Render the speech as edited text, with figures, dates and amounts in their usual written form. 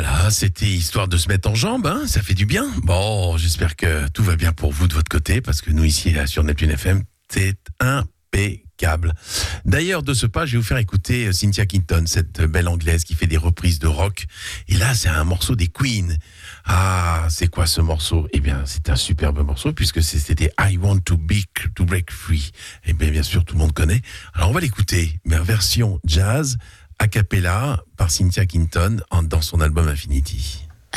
Voilà, c'était histoire de se mettre en jambes, hein, ça fait du bien. Bon, j'espère que tout va bien pour vous de votre côté, parce que nous ici sur Neptune FM, c'est impeccable. D'ailleurs, de ce pas, je vais vous faire écouter Cynthia Kinton, cette belle anglaise qui fait des reprises de rock. Et là, c'est un morceau des Queen. Ah, c'est quoi ce morceau ? Eh bien, c'est un superbe morceau, puisque c'était I Want to Break Free. Et bien sûr, tout le monde connaît. Alors, on va l'écouter, mais en version jazz, a cappella, par Cynthia Kinton, dans son album Infinity.